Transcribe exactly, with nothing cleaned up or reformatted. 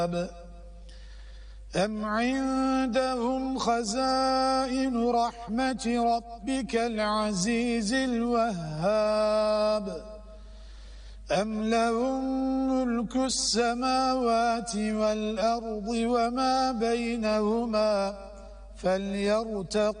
أم عندهم خزائن رحمة ربك العزيز الوهاب أم لهم ملك السماوات والأرض وما بينهما فليرتقوا